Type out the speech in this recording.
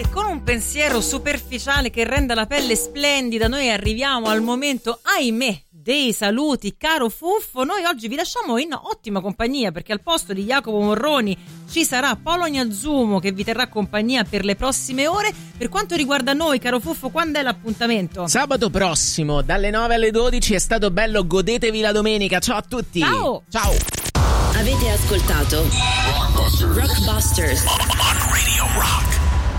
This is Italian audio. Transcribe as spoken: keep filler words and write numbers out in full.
E con un pensiero superficiale che renda la pelle splendida, noi arriviamo al momento, ahimè, dei saluti. Caro Fuffo, noi oggi vi lasciamo in ottima compagnia, perché al posto di Jacopo Morroni ci sarà Paolo Gnazumo che vi terrà compagnia per le prossime ore. Per quanto riguarda noi, caro Fuffo, quando è l'appuntamento? Sabato prossimo, dalle nove alle dodici. È stato bello, godetevi la domenica. Ciao a tutti. Ciao. Ciao. Avete ascoltato Rockbusters. On Radio Rock.